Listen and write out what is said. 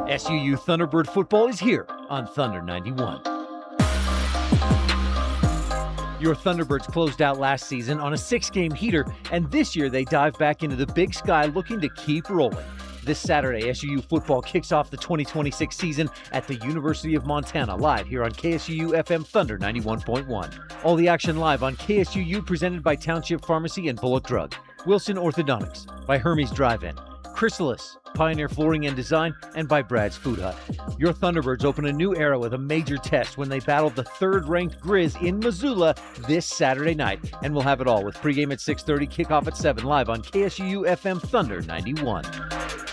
SUU Thunderbird football is here on Thunder 91. Your Thunderbirds closed out last season on a 6-game heater, and this year they dive back into the Big Sky looking to keep rolling. This Saturday, SUU football kicks off the 2026 season at the University of Montana, live here on KSUU FM Thunder 91.1. All the action live on KSUU, presented by Township Pharmacy and Bullock Drug, Wilson Orthodontics, by Hermes Drive-In, Chrysalis, Pioneer Flooring and Design, and by Brad's Food Hut. Your Thunderbirds open a new era with a major test when they battle the third-ranked Grizz in Missoula this Saturday night. And we'll have it all with pregame at 6:30, kickoff at 7, live on KSUU FM Thunder 91.